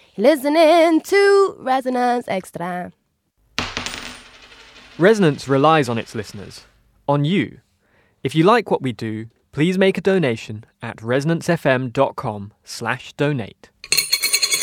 Listening to Resonance Extra. Resonance relies on its listeners, on you. If you like what we do, please make a donation at resonancefm.com/donate.